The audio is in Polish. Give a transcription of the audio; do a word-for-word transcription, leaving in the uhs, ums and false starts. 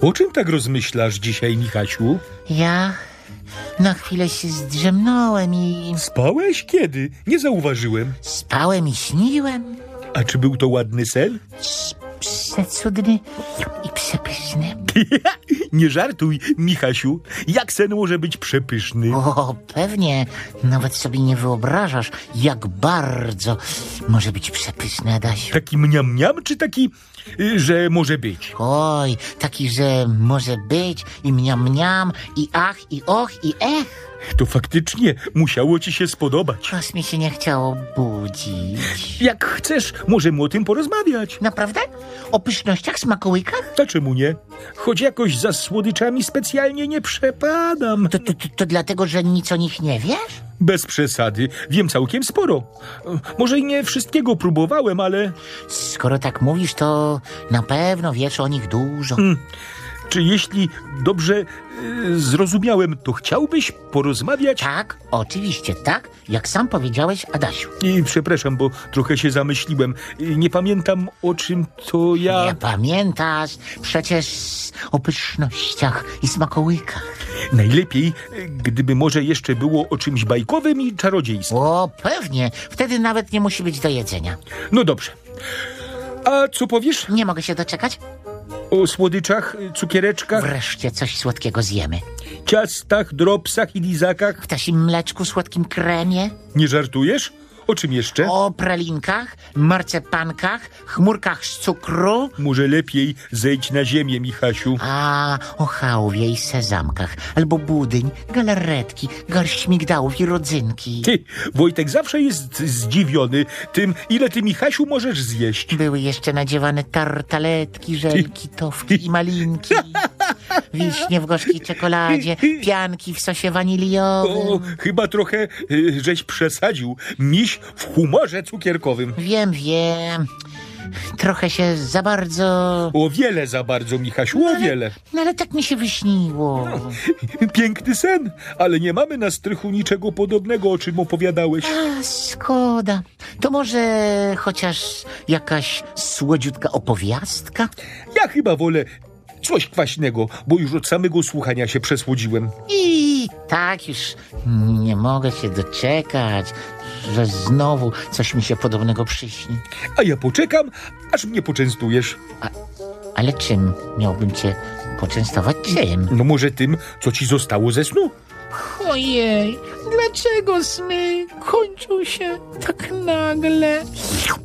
O czym tak rozmyślasz dzisiaj, Michasiu? Ja na chwilę się zdrzemnąłem i Spałeś? Kiedy? Nie zauważyłem. spałem i śniłem. A czy był to ładny sen? Przecudny i przepyszny. Nie żartuj, Michasiu. Jak sen może być przepyszny? O, pewnie. Nawet sobie nie wyobrażasz, jak bardzo może być przepyszny, Adasiu. Taki mniam-mniam, czy taki, y, że może być? Oj, taki, że może być i mniam, mniam, i ach, i och, i ech. To faktycznie musiało ci się spodobać. Aż mi się nie chciało budzić. Jak chcesz, możemy o tym porozmawiać. Naprawdę? O pysznościach, smakołykach? A czemu nie? Choć jakoś za słodyczami specjalnie nie przepadam. To, to, to, to dlatego, że nic o nich nie wiesz? Bez przesady. Wiem całkiem sporo. Może i nie wszystkiego próbowałem, ale... Skoro tak mówisz, to na pewno wiesz o nich dużo. Hmm. Czy jeśli dobrze y, zrozumiałem, to chciałbyś porozmawiać? Tak, oczywiście, tak, jak sam powiedziałeś, Adasiu. I przepraszam, bo trochę się zamyśliłem. Y, Nie pamiętam, o czym to ja... Nie pamiętasz przecież o pysznościach i smakołykach. Najlepiej, y, gdyby może jeszcze było o czymś bajkowym i czarodziejskim. O, pewnie, wtedy nawet nie musi być do jedzenia. No dobrze. A co powiesz Nie mogę się doczekać. o słodyczach, y, cukiereczkach, Wreszcie coś słodkiego zjemy. ciastach, dropsach i lizakach? Ptasim mleczku, słodkim kremie, Nie żartujesz? O czym jeszcze? o pralinkach, marcepankach, chmurkach z cukru, Może lepiej zejdź na ziemię, Michasiu. a o chałwie i sezamkach, albo budyń, galaretki, garść migdałów i rodzynki. Ty, Wojtek zawsze jest zdziwiony tym, ile ty, Michasiu, możesz zjeść. Były jeszcze nadziewane tartaletki, żelki, towki i malinki, wiśnie w gorzkiej czekoladzie, pianki w sosie waniliowym. O, chyba trochę y, żeś przesadził. Miś w humorze cukierkowym. Wiem, wiem. Trochę się za bardzo... O wiele za bardzo, Michasiu, o wiele. No ale tak mi się wyśniło. Piękny sen, ale nie mamy na strychu niczego podobnego, o czym opowiadałeś. A, szkoda. To może chociaż jakaś słodziutka opowiastka? Ja chyba wolę coś kwaśnego, bo już od samego słuchania się przesłodziłem. I tak już nie mogę się doczekać, że znowu coś mi się podobnego przyśni. A ja poczekam, aż mnie poczęstujesz. Ale czym miałbym cię poczęstować? Czym? No może tym, co ci zostało ze snu? Ojej, dlaczego sny kończą się tak nagle?